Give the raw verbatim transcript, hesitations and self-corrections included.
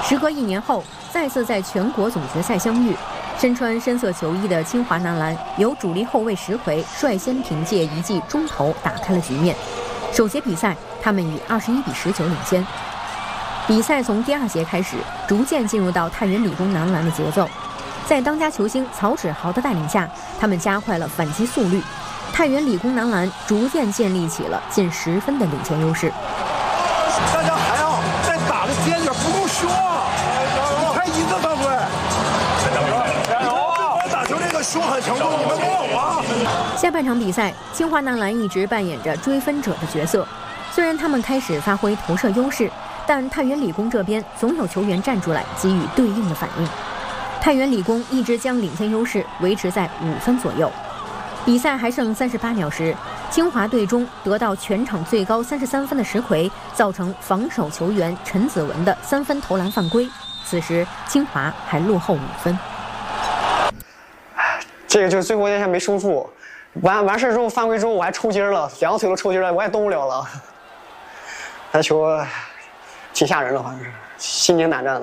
时隔一年后，再次在全国总决赛相遇。身穿深色球衣的清华男篮由主力后卫石奎率先凭借一记中投打开了局面。首节比赛，他们以二十一比十九领先。比赛从第二节开始，逐渐进入到太原理工男篮的节奏。在当家球星曹芷豪的带领下，他们加快了反击速率。太原理工男篮逐渐建立起了近十分的领先优势。 大家还要再打的坚决，不够凶啊！你看一个犯规，加油啊！我打球这个凶狠程度，你们没有啊！ 下半场比赛，清华男篮一直扮演着追分者的角色。虽然他们开始发挥投射优势，但太原理工这边总有球员站出来给予对应的反应。太原理工一直将领先优势维持在五分左右。比赛还剩三十八秒时，清华队中得到全场最高三十三分的石奎造成防守球员陈子文的三分投篮犯规，此时清华还落后五分。 这个就是最后一下没收住，完完事之后犯规之后我还抽筋了，两个腿都抽筋了，我也动不了了。那球挺吓人的，反正是心惊胆战的。